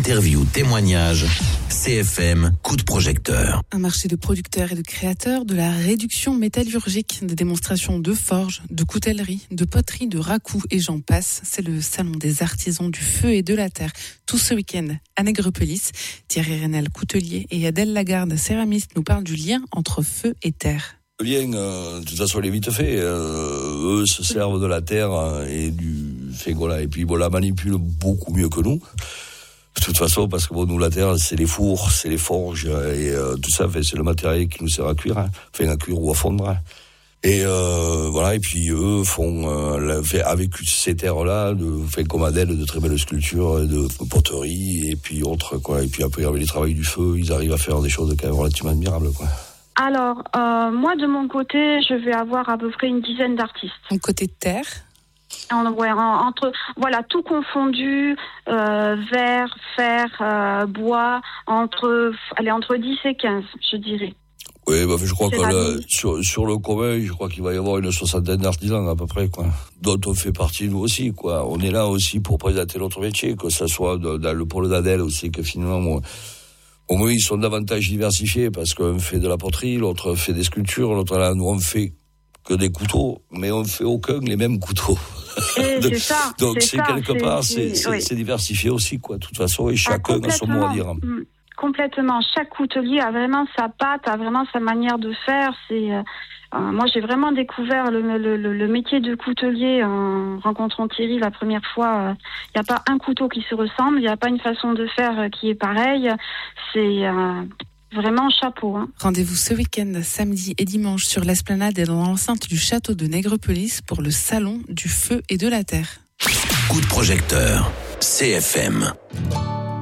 Interview, témoignages, CFM, coup de projecteur. Un marché de producteurs et de créateurs, de la réduction métallurgique, des démonstrations de forge, de coutellerie, de poterie, de racoup et j'en passe. C'est le salon des artisans du feu et de la terre. Tout ce week-end à Nègrepelisse, Thierry Rénal, coutelier, et Adèle Lagarde, céramiste, nous parlent du lien entre feu et terre. Le lien, de toute façon, il est vite fait. Eux se servent de la terre et du fégola. Et puis, la manipulent beaucoup mieux que nous. De toute façon, parce que nous, la terre, c'est les fours, c'est les forges, et tout ça, c'est le matériel qui nous sert à cuire, à cuire ou à fondre. Et et puis eux font, avec ces terres-là, comme Adèle, de très belles sculptures, de poterie, et puis autres, quoi. Et puis après, avec les travails du feu, ils arrivent à faire des choses quand même relativement admirables, quoi. Alors, moi, de mon côté, je vais avoir à peu près une dizaine d'artistes. Donc, côté terre? Entre tout confondu, verre, fer, bois, entre 10 et 15, je dirais. Oui, je crois que sur le commun, je crois qu'il va y avoir une 60aine d'artisans à peu près, quoi. Dont on fait partie nous aussi, quoi. On est là aussi pour présenter notre métier, que ça soit dans le pôle d'Adèle aussi, que finalement, au moins ils sont davantage diversifiés parce qu'on fait de la poterie, l'autre fait des sculptures, l'autre là, nous on fait que des couteaux, mais on fait aucun les mêmes couteaux. C'est ça. Donc c'est diversifié aussi, quoi. De toute façon, et chacun a son mot à dire. Complètement. Chaque coutelier a vraiment sa patte, a vraiment sa manière de faire. Moi, j'ai vraiment découvert le métier de coutelier en rencontrant Thierry la première fois. Il n'y a pas un couteau qui se ressemble, il n'y a pas une façon de faire qui est pareille. C'est vraiment chapeau. Rendez-vous ce week-end, samedi et dimanche, sur l'esplanade et dans l'enceinte du château de Nègrepelisse pour le salon du feu et de la terre. Coup de projecteur, CFM.